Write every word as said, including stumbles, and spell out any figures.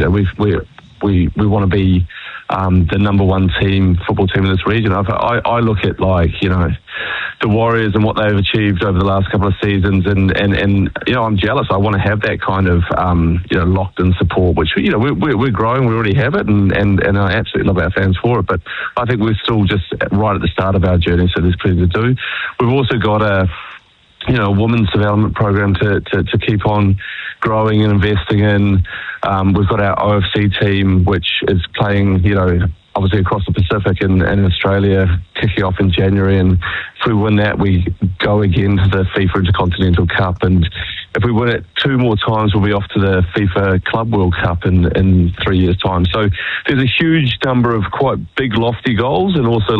you know, we we we we want to be um, the number one team, football team in this region. I, I, I look at, like, you know, the Warriors and what they've achieved over the last couple of seasons, and, and, and you know, I'm jealous. I want to have that kind of, um, you know, locked-in support, which, you know, we're, we're growing, we already have it, and, and, and I absolutely love our fans for it, but I think we're still just right at the start of our journey, so there's plenty to do. We've also got a, you know, women's development program to, to, to keep on growing and investing in. Um, we've got our O F C team, which is playing, you know, obviously across the Pacific and, and Australia, kicking off in January. And if we win that, we go again to the FIFA Intercontinental Cup. And if we win it two more times, we'll be off to the FIFA Club World Cup in, in three years' time. So there's a huge number of quite big, lofty goals, and also